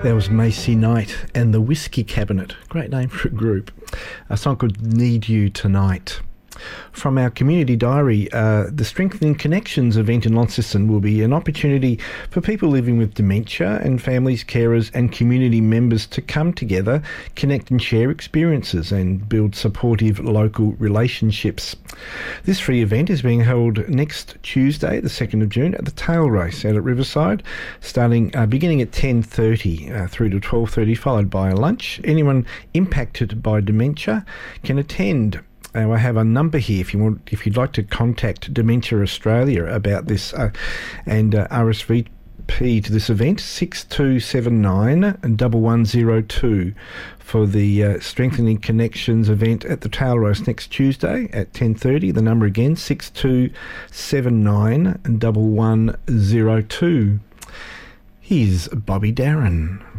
There was Macy Knight and the Whiskey Cabinet. Great name for a group. A song called Need You Tonight. From our community diary, the Strengthening Connections event in Launceston will be an opportunity for people living with dementia and families, carers and community members to come together, connect and share experiences and build supportive local relationships. This free event is being held next Tuesday, the 2nd of June, at the Tail Race out at Riverside, beginning at 10:30 through to 12:30, followed by a lunch. Anyone impacted by dementia can attend. I have a number here if you'd like to contact Dementia Australia about this and RSVP to this event, 6279 1102 for the Strengthening Connections event at the Tail Roast next Tuesday at 10:30. The number again, 6279 1102. Here's Bobby Darin.